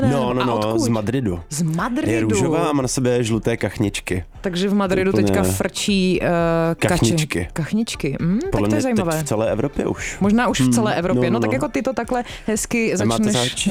No, z Madridu. Z Madridu. Je růžová a má na sobě žluté kachničky. Takže v Madridu úplně teďka frčí kachničky. Kachničky. Podle tak to je zajímavé. Teď v celé Evropě už. Možná už v celé Evropě. No tak jako ty to takhle hezky začneš.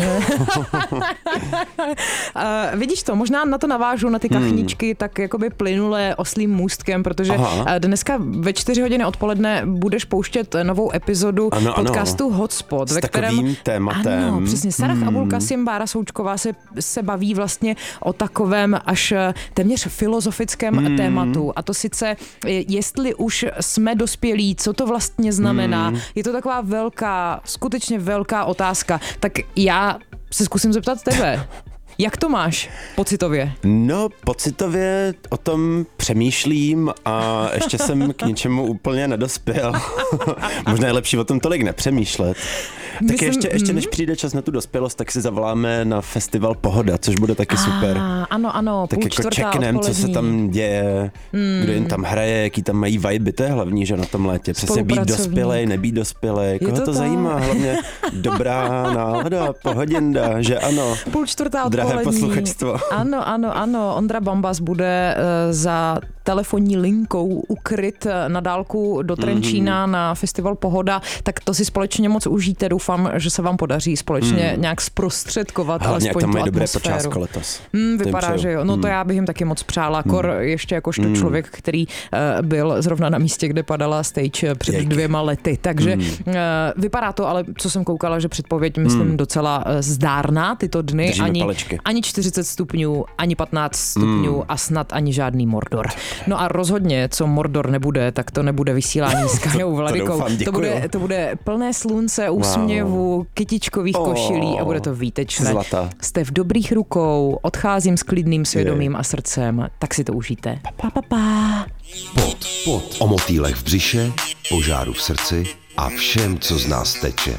Vidíš to, možná na to navážu, na ty kachničky, tak jakoby plynulé oslím můstkem, protože dneska ve 4 hodiny odpoledne budeš pouštět novou epizodu podcastu Hotspot, ve kterém tématem. Ano, přesně. Sarah Abulkasim, Bára Součková se baví vlastně o takovém až téměř filozofickém tématu. A to sice, jestli už jsme dospělí, co to vlastně znamená. Je to taková skutečně velká otázka. Tak já se zkusím zeptat tebe. Jak to máš pocitově? No, pocitově o tom přemýšlím a ještě jsem k ničemu úplně nedospěl. Možná je lepší o tom tolik nepřemýšlet. Tak ještě než přijde čas na tu dospělost, tak si zavoláme na festival Pohoda, což bude taky super. Ano, tak jako checknem, co se tam děje, kdo jen tam hraje, jaký tam mají vibe, to je hlavní, že na tom létě. Přesně být dospělej, nebýt dospělej, koho to zajímá, hlavně dobrá nálada, pohodinda, že ano. 3:30 odpolední. Drahé posluchačstvo. Ano, Ondra Bambas bude za telefonní linkou ukryt na dálku do Trenčína na festival Pohoda, tak to si společně moc užijte. Doufám, že se vám podaří společně nějak zprostředkovat alespoň tu dobré atmosféru. počásko letos. Vypadá, že jo. No to já bych jim taky moc přála. Kor ještě jakožto člověk, který byl zrovna na místě, kde padala stage před 2 lety. Takže vypadá to, ale co jsem koukala, že předpověď, myslím, docela zdárná tyto dny. Ani 40 stupňů, ani 15 stupňů a snad ani žádný Mordor. No a rozhodně, co Mordor nebude, tak to nebude vysílání s Kajou Vladykou. To bude plné slunce, úsměvu, kytičkových košilí a bude to výtečné. Zlata. Jste v dobrých rukou, odcházím s klidným svědomím a srdcem, tak si to užijte. Pa. Pod. O motýlech v břiše, požáru v srdci a všem, co z nás teče.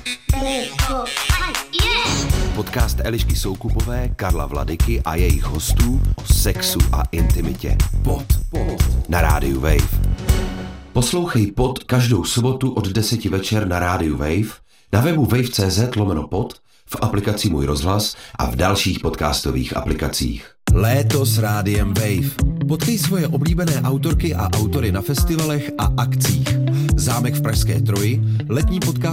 Podcast Elišky Soukupové, Karla Vladyky a jejich hostů o sexu a intimitě. Pod. Na rádiu Wave. Poslouchej Pod každou sobotu od 10 večer na rádiu Wave, na webu wave.cz/pod, v aplikaci Můj rozhlas a v dalších podcastových aplikacích. Léto s rádiem Wave. Potkej svoje oblíbené autorky a autory na festivalech a akcích. Zámek v Pražské Troji, letní podcast